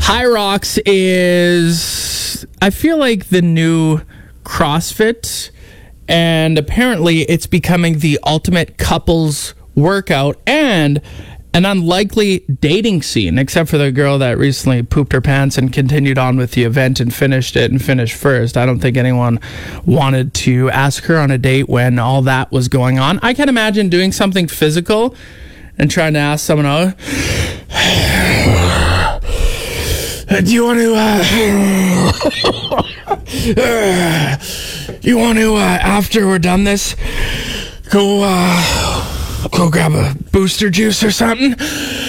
High Rocks is, I feel like, the new CrossFit, and apparently it's becoming the ultimate couples workout and an unlikely dating scene, except for the girl that recently pooped her pants and continued on with the event and finished first. I don't think anyone wanted to ask her on a date when all that was going on. I can imagine doing something physical and trying to ask someone out. Do you want to, after we're done this, go grab a booster juice or something?